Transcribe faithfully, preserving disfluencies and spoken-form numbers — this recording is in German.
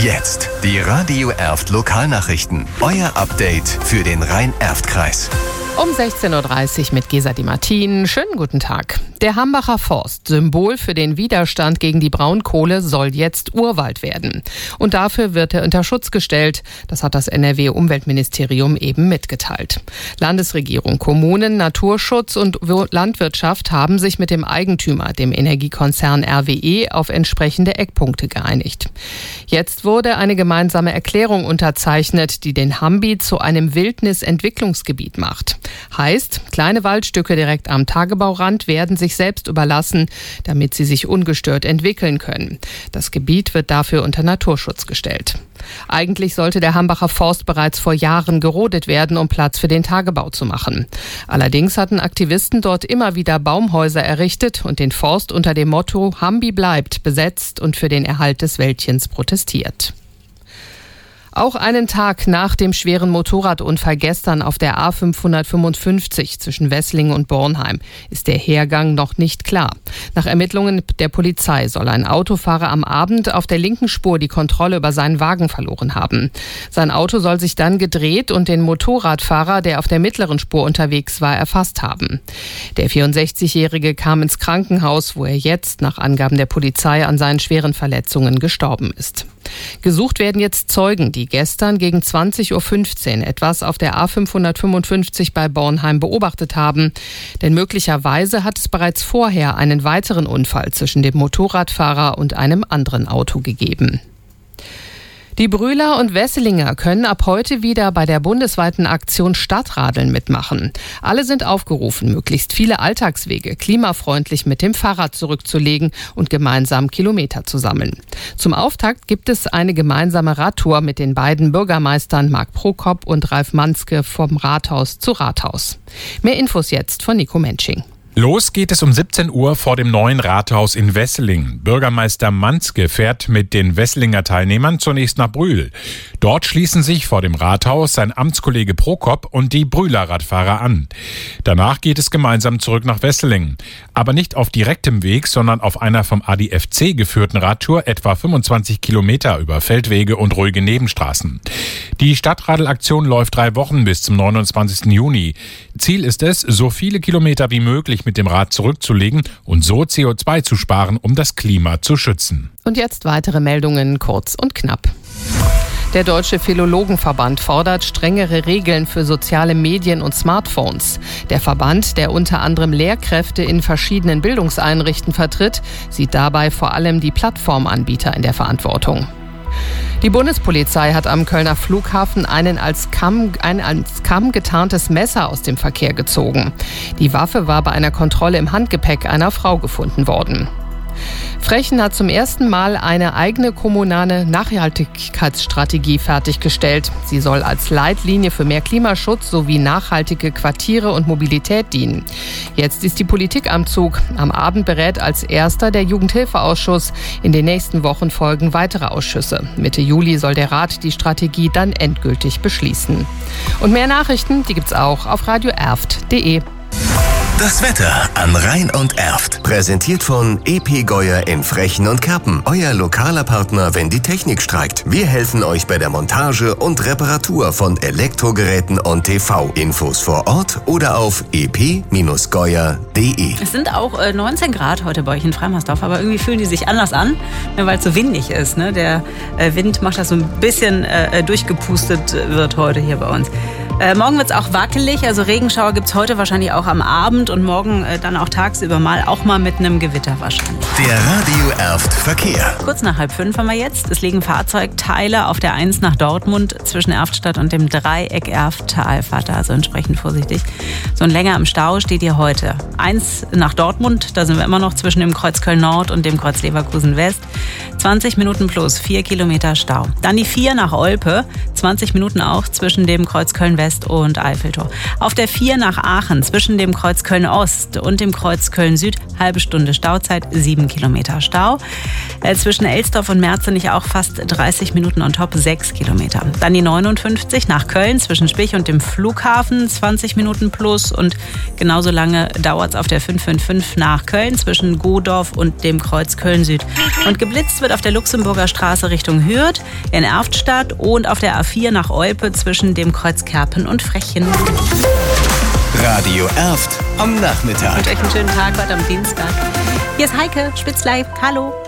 Jetzt die Radio Erft Lokalnachrichten. Euer Update für den Rhein-Erft-Kreis. Um sechzehn Uhr dreißig mit Gesa Di Martin. Schönen guten Tag. Der Hambacher Forst, Symbol für den Widerstand gegen die Braunkohle, soll jetzt Urwald werden. Und dafür wird er unter Schutz gestellt. Das hat das N R W-Umweltministerium eben mitgeteilt. Landesregierung, Kommunen, Naturschutz und Landwirtschaft haben sich mit dem Eigentümer, dem Energiekonzern R W E, auf entsprechende Eckpunkte geeinigt. Jetzt wurde eine gemeinsame Erklärung unterzeichnet, die den Hambi zu einem Wildnisentwicklungsgebiet macht. Heißt, kleine Waldstücke direkt am Tagebaurand werden sich selbst überlassen, damit sie sich ungestört entwickeln können. Das Gebiet wird dafür unter Naturschutz gestellt. Eigentlich sollte der Hambacher Forst bereits vor Jahren gerodet werden, um Platz für den Tagebau zu machen. Allerdings hatten Aktivisten dort immer wieder Baumhäuser errichtet und den Forst unter dem Motto Hambi bleibt besetzt und für den Erhalt des Wäldchens protestiert. Auch einen Tag nach dem schweren Motorradunfall gestern auf der A fünfhundertfünfundfünfzig zwischen Wesseling und Bornheim ist der Hergang noch nicht klar. Nach Ermittlungen der Polizei soll ein Autofahrer am Abend auf der linken Spur die Kontrolle über seinen Wagen verloren haben. Sein Auto soll sich dann gedreht und den Motorradfahrer, der auf der mittleren Spur unterwegs war, erfasst haben. Der vierundsechzigjährige kam ins Krankenhaus, wo er jetzt nach Angaben der Polizei an seinen schweren Verletzungen gestorben ist. Gesucht werden jetzt Zeugen, die gestern gegen zwanzig Uhr fünfzehn etwas auf der A fünfhundertfünfundfünfzig bei Bornheim beobachtet haben. Denn möglicherweise hat es bereits vorher einen weiteren Unfall zwischen dem Motorradfahrer und einem anderen Auto gegeben. Die Brühler und Wesselinger können ab heute wieder bei der bundesweiten Aktion Stadtradeln mitmachen. Alle sind aufgerufen, möglichst viele Alltagswege klimafreundlich mit dem Fahrrad zurückzulegen und gemeinsam Kilometer zu sammeln. Zum Auftakt gibt es eine gemeinsame Radtour mit den beiden Bürgermeistern Marc Prokop und Ralf Manske vom Rathaus zu Rathaus. Mehr Infos jetzt von Nico Mensching. Los geht es um siebzehn Uhr vor dem neuen Rathaus in Wesseling. Bürgermeister Manske fährt mit den Wesselinger Teilnehmern zunächst nach Brühl. Dort schließen sich vor dem Rathaus sein Amtskollege Prokop und die Brühler Radfahrer an. Danach geht es gemeinsam zurück nach Wesseling. Aber nicht auf direktem Weg, sondern auf einer vom A D F C geführten Radtour etwa fünfundzwanzig Kilometer über Feldwege und ruhige Nebenstraßen. Die Stadtradelaktion läuft drei Wochen bis zum neunundzwanzigsten Juni. Ziel ist es, so viele Kilometer wie möglich mit dem Rad zurückzulegen und so C O zwei zu sparen, um das Klima zu schützen. Und jetzt weitere Meldungen, kurz und knapp. Der Deutsche Philologenverband fordert strengere Regeln für soziale Medien und Smartphones. Der Verband, der unter anderem Lehrkräfte in verschiedenen Bildungseinrichtungen vertritt, sieht dabei vor allem die Plattformanbieter in der Verantwortung. Die Bundespolizei hat am Kölner Flughafen einen als Kamm, ein als Kamm getarntes Messer aus dem Verkehr gezogen. Die Waffe war bei einer Kontrolle im Handgepäck einer Frau gefunden worden. Frechen hat zum ersten Mal eine eigene kommunale Nachhaltigkeitsstrategie fertiggestellt. Sie soll als Leitlinie für mehr Klimaschutz sowie nachhaltige Quartiere und Mobilität dienen. Jetzt ist die Politik am Zug. Am Abend berät als erster der Jugendhilfeausschuss. In den nächsten Wochen folgen weitere Ausschüsse. Mitte Juli soll der Rat die Strategie dann endgültig beschließen. Und mehr Nachrichten, die gibt's auch auf radio erft punkt de. Das Wetter an Rhein und Erft. Präsentiert von E P Geuer in Frechen und Kerpen. Euer lokaler Partner, wenn die Technik streikt. Wir helfen euch bei der Montage und Reparatur von Elektrogeräten und T V. Infos vor Ort oder auf e p geuer punkt de. Es sind auch äh, neunzehn Grad heute bei euch in Freimersdorf, aber irgendwie fühlen die sich anders an, weil es so windig ist. Ne? Der äh, Wind macht, dass so ein bisschen äh, durchgepustet wird heute hier bei uns. Äh, morgen wird es auch wackelig, also Regenschauer gibt es heute wahrscheinlich auch am Abend und morgen äh, dann auch tagsüber mal, auch mal mit einem Gewitter wahrscheinlich. Der Radio Erft Verkehr. Kurz nach halb fünf haben wir jetzt. Es liegen Fahrzeugteile auf der eins nach Dortmund zwischen Erftstadt und dem Dreieck Erft-Tal. Fahrt da also entsprechend vorsichtig. So ein länger im Stau steht hier heute. eins nach Dortmund, da sind wir immer noch zwischen dem Kreuz Köln Nord und dem Kreuz Leverkusen West. zwanzig Minuten plus, vier Kilometer Stau. Dann die vier nach Olpe, zwanzig Minuten auch zwischen dem Kreuz Köln West West und Eiffeltor. Auf der vier nach Aachen zwischen dem Kreuz Köln-Ost und dem Kreuz Köln-Süd halbe Stunde Stauzeit, sieben Kilometer Stau. Äh, zwischen Elsdorf und Merzenich auch fast dreißig Minuten on top, sechs Kilometer. Dann die neunundfünfzig nach Köln zwischen Spich und dem Flughafen, zwanzig Minuten plus. Und genauso lange dauert es auf der fünf fünf fünf nach Köln zwischen Godorf und dem Kreuz Köln-Süd. Und geblitzt wird auf der Luxemburger Straße Richtung Hürth, in Erftstadt und auf der A vier nach Olpe zwischen dem Kreuz Kerpen und Frechen. Radio Erft am Nachmittag. Und euch einen schönen Tag heute am Dienstag. Hier ist Heike Spitzley. Hallo.